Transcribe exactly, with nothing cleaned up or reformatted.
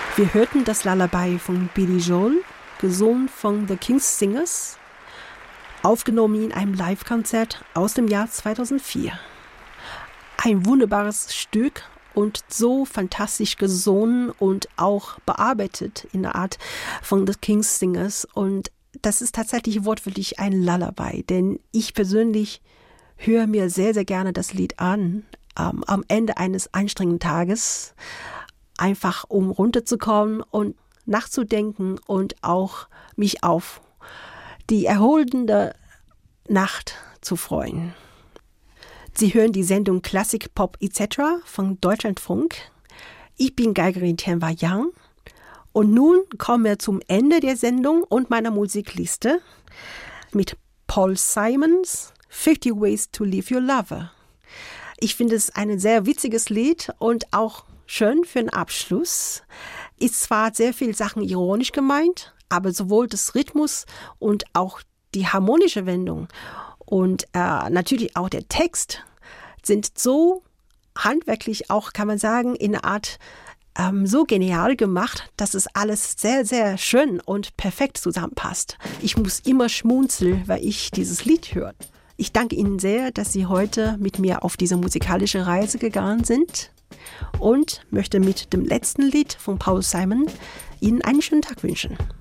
Wir hörten das Lullaby von Billy Joel, gesungen von The King's Singers, aufgenommen in einem Live-Konzert aus dem Jahr zweitausendvier. Ein wunderbares Stück und so fantastisch gesungen und auch bearbeitet in der Art von The King's Singers. Und das ist tatsächlich wortwörtlich ein Lullaby, denn ich persönlich höre mir sehr, sehr gerne das Lied an, ähm, am Ende eines anstrengenden Tages, einfach um runterzukommen und nachzudenken und auch mich auf die erholende Nacht zu freuen. Sie hören die Sendung Klassik, Pop et cetera von Deutschlandfunk. Ich bin Geigerin Tianwa Yang und nun kommen wir zum Ende der Sendung und meiner Musikliste mit Paul Simons fifty Ways to Leave Your Lover. Ich finde es ein sehr witziges Lied und auch schön für den Abschluss. Ist zwar sehr viel Sachen ironisch gemeint, aber sowohl das Rhythmus und auch die harmonische Wendung und äh, natürlich auch der Text sind so handwerklich auch, kann man sagen, in einer Art ähm, so genial gemacht, dass es alles sehr, sehr schön und perfekt zusammenpasst. Ich muss immer schmunzeln, weil ich dieses Lied höre. Ich danke Ihnen sehr, dass Sie heute mit mir auf diese musikalische Reise gegangen sind und möchte mit dem letzten Lied von Paul Simon Ihnen einen schönen Tag wünschen.